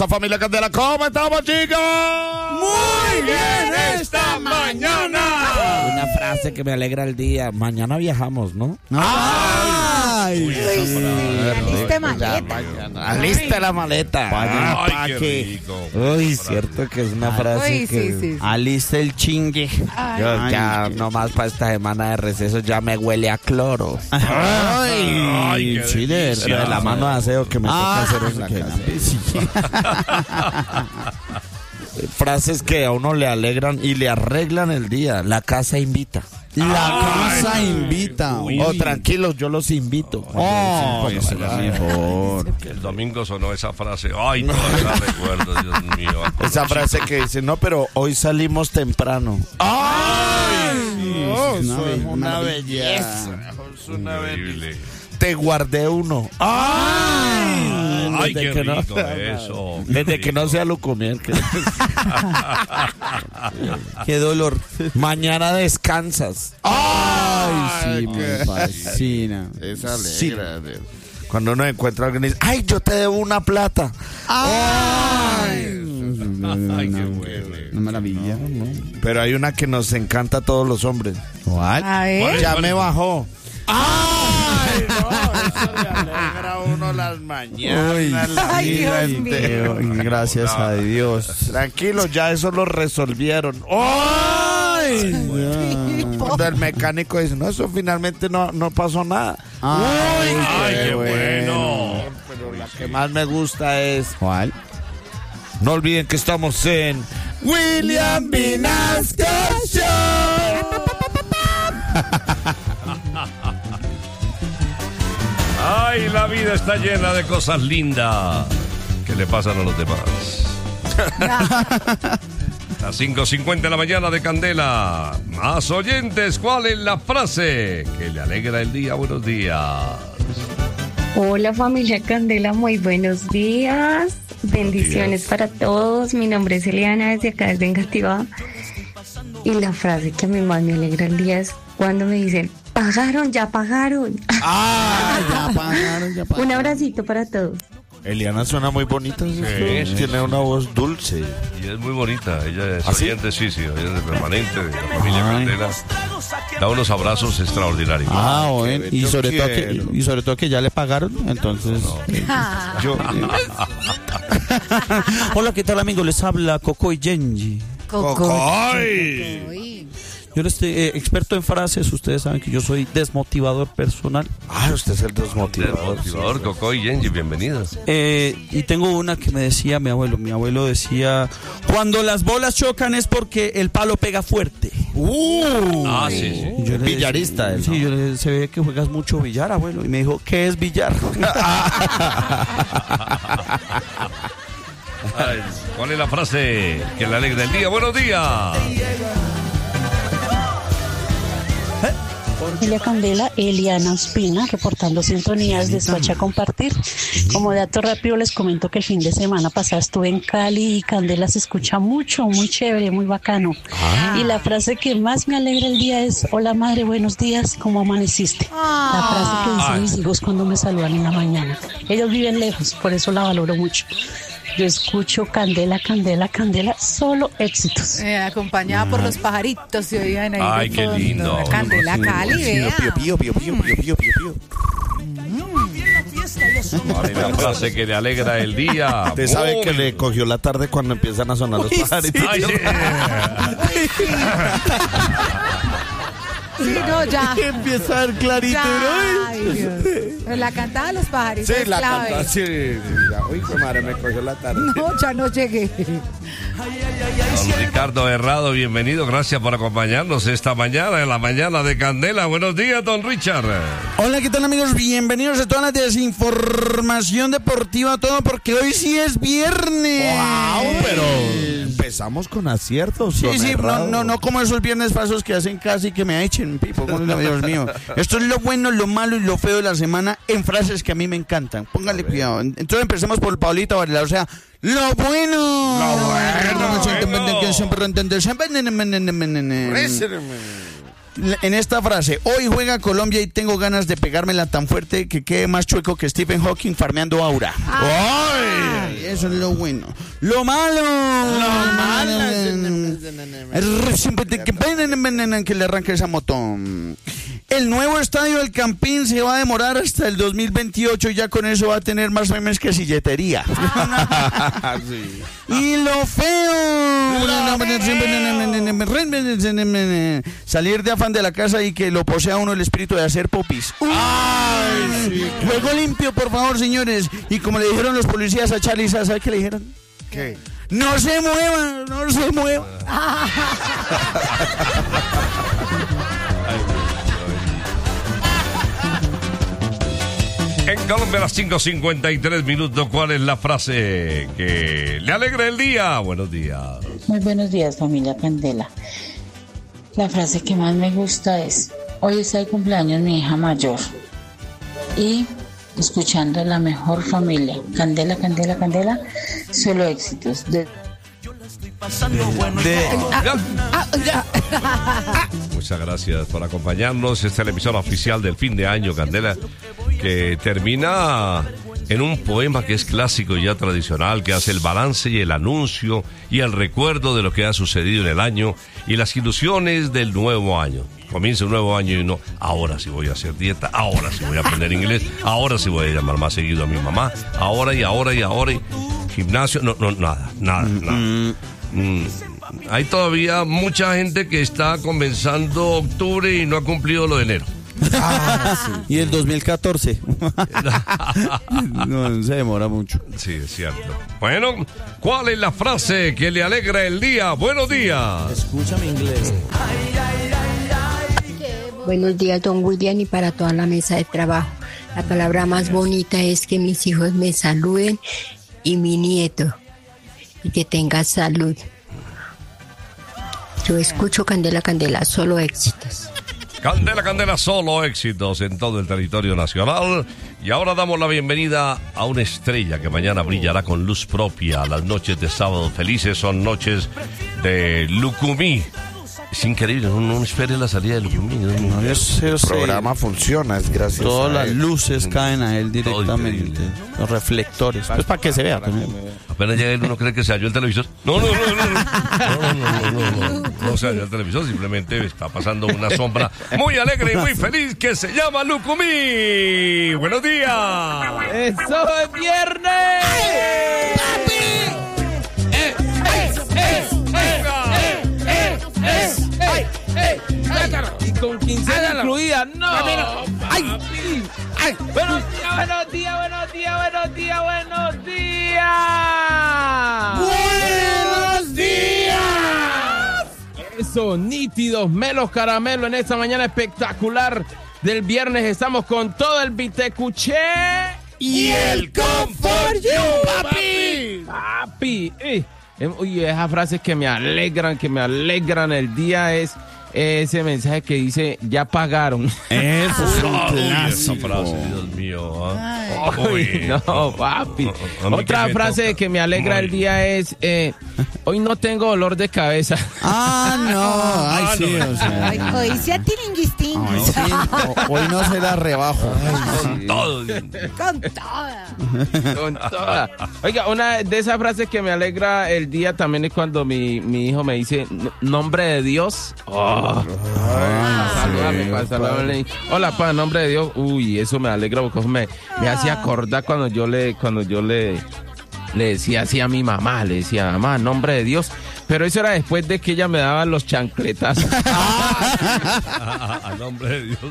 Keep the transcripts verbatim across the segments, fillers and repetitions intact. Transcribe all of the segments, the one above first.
esta familia Candela. ¿Cómo estamos, chicos? Muy bien esta mañana. Una frase que me alegra el día. Mañana viajamos, ¿no? Ay, Uy, sí, aliste maleta. Aliste la maleta. Vaya, Ay, pa' qué que- rico. Uy, cierto que es una frase Uy, que... sí, sí, sí. aliste el chingue. Ay. Yo Ay, ya qué- nomás para esta semana de receso ya me huele a cloro. Ay, Ay, qué sí, de, delicia. de la mano de aseo que me Ah, toca hacer en la qué casa. Frases que a uno le alegran y le arreglan el día. La casa invita. La casa invita. Uy. Oh, tranquilos, yo los invito. Oh, Cuando ese se era la- mejor. El domingo sonó esa frase. Ay, todavía la recuerdo, Dios mío. Esa frase que dice, no, pero hoy salimos temprano. ¡Ay! No, es una eso es be- una maravilla. belleza. Es una Increíble. belleza. Te guardé uno. ¡Ay! Ay, Desde qué que no- rico eso. Desde que no sea Lucomiel. Que... Qué dolor. Mañana descansas. Ay, sí, me qué- fascina. Esa Sí. Cuando uno encuentra a alguien y dice, ay, yo te debo una plata. Ay, Ay, qué una, bueno. una maravilla. Pero hay una que nos encanta a todos los hombres. ¿Cuál? A ver. Ya me bajó. ¡Ay, no! Eso le alegra a uno las mañanas, la Ay, vida Dios mío. entera. Gracias a Dios. Tranquilo, ya eso lo resolvieron. ¡Ay! Cuando el mecánico dice, no, eso finalmente no, no pasó nada. Ay, Ay, qué bueno. Pero la que más me gusta es, ¿Cuál? no olviden que estamos en William Vinasco Show. Ay, la vida está llena de cosas lindas que le pasan a los demás. Las cinco cincuenta de la mañana de Candela. Más oyentes, ¿cuál es la frase que le alegra el día? Buenos días. Hola familia Candela, muy buenos días. Bendiciones para todos. Mi nombre es Eliana, desde acá, desde Engativá. Y la frase que a mí más me alegra el día es cuando me dicen, pagaron, ya pagaron. Ah, ya pagaron, ya pagaron. Un abracito para todos. Eliana suena muy bonita. ¿sí? Sí, Tiene una voz dulce. Y es muy bonita. Ella es ¿Ah, sí? oyente, sí, sí, oyente permanente de la familia Ay. Candela. Da unos abrazos extraordinarios. Ah, bueno. Y Yo sobre, todo que, quiero. y sobre todo que ya le pagaron, entonces... Yo, Hola, ¿qué tal, amigos? Les habla Coco y Genji. ¡Cocoy! Uy. Yo estoy eh, experto en frases. Ustedes saben que yo soy desmotivador personal. Ah, usted es el desmotivador. Motivador, Coco y Genji, bienvenidas. Eh, y tengo una que me decía mi abuelo. Mi abuelo decía, cuando las bolas chocan es porque el palo pega fuerte. ¡Uh! Ah, sí, sí. Y yo le Villarista, decía, él, Sí, ¿no? yo le se ve que juegas mucho billar, abuelo. Y me dijo, ¿qué es billar? Ay, ¿cuál es la frase que le alegra el día? Buenos días. Familia Candela, Eliana Ospina, reportando sintonías de Soacha Compartir. Como dato rápido les comento que el fin de semana pasado estuve en Cali y Candela se escucha mucho, muy chévere, muy bacano. Y la frase que más me alegra el día es, hola madre, buenos días, ¿cómo amaneciste? La frase que dicen mis hijos cuando me saludan en la mañana. Ellos viven lejos, por eso la valoro mucho. Yo escucho Candela, Candela, Candela, solo éxitos. Eh, acompañada por los pajaritos se oían ahí. Ay, de qué fondo. lindo. La Candela Cali, vea. Pío, pío, pío, pío, pío, pío, pío, pío. ¿Cuál es la frase que le alegra el día? Usted sabe Boom. que le cogió la tarde cuando empiezan a sonar los pajaritos. Ay, sí. Sí, no, ya. Que empieza a dar clarito, Ya. Ay, Dios. Pero la cantada de los pajaritos Sí, es la clave. cantó así. Ya, uy, qué madre, me cogió la tarde. No, ya no llegué. Don Ricardo Herrado, bienvenido. Gracias por acompañarnos esta mañana, en la mañana de Candela. Buenos días, don Richard. Hola, ¿qué tal, amigos? Bienvenidos a toda la desinformación deportiva, todo porque hoy sí es viernes. ¡Wow! Pero empezamos con aciertos. Sí, don sí, no, Herrado. no, no como esos viernes falsos que hacen casi que me echen, pipo, Dios mío. Esto es lo bueno, lo malo y lo feo de la semana en frases que a mí me encantan. Póngale cuidado. Entonces empecemos por Paulita Varela, o sea, lo bueno. Lo En esta frase, hoy juega Colombia y tengo ganas de pegármela tan fuerte que quede más chueco que Stephen Hawking farmeando aura. ¡Ay! Eso es lo bueno. Lo malo. Lo malo. Que le arranque esa moto. El nuevo estadio del Campín se va a demorar hasta el dos mil veintiocho y ya con eso va a tener más memes que silletería. Sí. Y lo feo. Salir de afán de la casa y que lo posea uno el espíritu de hacer popis. Ay, sí. Juego limpio, por favor, señores. Y como le dijeron los policías a Charlie, ¿sabe qué le dijeron? ¿Qué? No se mueva, no se mueva. En Colombia a las cinco cincuenta y tres minutos, ¿cuál es la frase que le alegra el día? Buenos días. Muy buenos días, familia Candela. La frase que más me gusta es: hoy está de cumpleaños mi hija mayor y escuchando la mejor familia. Candela, Candela, Candela, solo éxitos. De... De... Muchas gracias por acompañarnos. Esta es la emisora oficial del fin de año, Candela, que termina en un poema que es clásico y ya tradicional, que hace el balance y el anuncio y el recuerdo de lo que ha sucedido en el año y las ilusiones del nuevo año. Comienza un nuevo año y uno, ahora sí voy a hacer dieta, ahora sí voy a aprender inglés, ahora sí voy a llamar más seguido a mi mamá, ahora y ahora y ahora y gimnasio, no, no, nada, nada, nada. Mm, hay todavía mucha gente que está comenzando octubre y no ha cumplido lo de enero. Ah, sí. Y el dos mil catorce. No, se demora mucho. Sí, es cierto. Bueno, ¿cuál es la frase que le alegra el día? Buenos días. Escúchame inglés. Buenos días, don William, y para toda la mesa de trabajo. La palabra más bonita es que mis hijos me saluden y mi nieto, y que tenga salud. Yo escucho Candela, Candela, solo éxitos. Candela, Candela, solo éxitos en todo el territorio nacional. Y ahora damos la bienvenida a una estrella que mañana brillará con luz propia. Las noches de sábado felices son noches de Lucumí. Es increíble, no, no espere la salida de Lucumí. No, no, no, el programa funciona, es gracias. Todas a las él. luces caen a él directamente. Los reflectores. Pues para que se vea también. Apenas llega él, uno cree que se halló el televisor. No, no, no, no, no, no, no, no, no, no, no se halló el televisor, simplemente está pasando una sombra muy alegre y muy feliz que se llama Lucumí. Buenos días. ¡Eso es viernes! ¡Papi! ¡Eh, eh, eh, eh, eh, eh, eh, eh! Y con quincena incluida, no. ¡Ay! ¡Ay! Buenos días, buenos días, buenos días, buenos días, buenos días. ¡Buenos días! Eso, nítidos, melos caramelo en esta mañana espectacular del viernes. Estamos con todo el Vitecuché y el Comfort You, papi. Papi. Eh, oye, esas frases que me alegran, que me alegran el día es ese mensaje que dice, ya pagaron. Eso es un clásico. Esa frase, Dios mío. ¿eh? Uy, no, papi. A mí Otra que frase toca. que me alegra el día es, eh, hoy no tengo dolor de cabeza. Ah, no. Ay, Ah, sí, no. o sea. Ay, hoy sí a tiringuistinguis. Ay, sí. O- Hoy no se la rebajo. Con todo. Con toda. Con toda. Oiga, una de esas frases que me alegra el día también es cuando mi, mi hijo me dice, nombre de Dios. Oh. Saludame, pa, saludame. Hola, pa, nombre de Dios. Uy, eso me alegra porque me, me hacía acordar cuando yo le, cuando yo le, le decía así a mi mamá, le decía, mamá, nombre de Dios. Pero eso era después de que ella me daba los chancletazos. A nombre de Dios.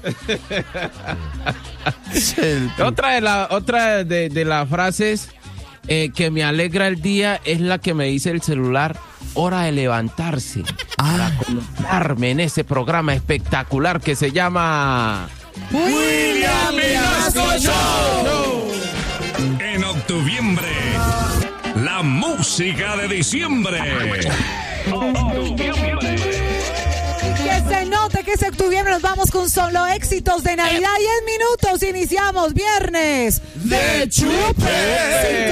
Otra de la, otra de, de las frases eh, que me alegra el día es la que me dice el celular, hora de levantarse, para conectarme en ese programa espectacular que se llama William Vinasco Show. En octubre, la música de diciembre. Que se note que es octubre, nos vamos con solo éxitos de Navidad y en minutos iniciamos viernes de Chupe.